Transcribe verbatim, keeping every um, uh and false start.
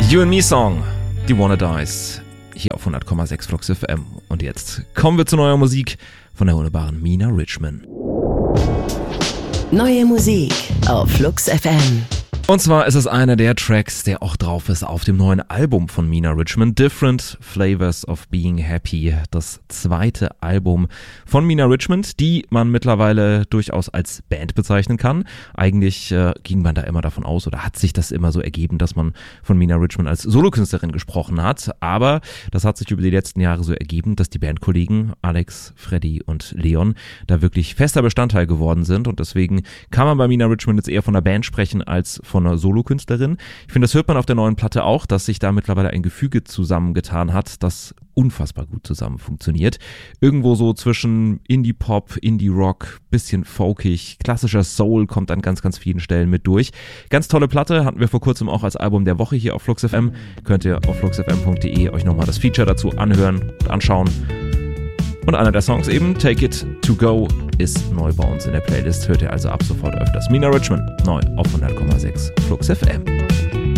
You and Me Song, die Wanna Dies, hier auf hundert Komma sechs Flux F M. Und jetzt kommen wir zu neuer Musik von der wunderbaren Mina Richman. Neue Musik auf Flux F M. Und zwar ist es einer der Tracks, der auch drauf ist auf dem neuen Album von Mina Richman, Different Flavors of Being Happy, das zweite Album von Mina Richman, die man mittlerweile durchaus als Band bezeichnen kann. Eigentlich äh, ging man da immer davon aus oder hat sich das immer so ergeben, dass man von Mina Richman als Solokünstlerin gesprochen hat, aber das hat sich über die letzten Jahre so ergeben, dass die Bandkollegen Alex, Freddy und Leon da wirklich fester Bestandteil geworden sind und deswegen kann man bei Mina Richman jetzt eher von einer Band sprechen als von einer Solokünstlerin. Ich finde, das hört man auf der neuen Platte auch, dass sich da mittlerweile ein Gefüge zusammengetan hat, das unfassbar gut zusammen funktioniert. Irgendwo so zwischen Indie-Pop, Indie-Rock, bisschen folkig, klassischer Soul kommt an ganz, ganz vielen Stellen mit durch. Ganz tolle Platte, hatten wir vor kurzem auch als Album der Woche hier auf Flux F M. Könnt ihr auf flux f m punkt d e euch nochmal das Feature dazu anhören und anschauen. Und einer der Songs eben, Take It To Go, ist neu bei uns in der Playlist. Hört ihr also ab sofort öfters. Mina Richman, neu auf hundert Komma sechs Flux F M.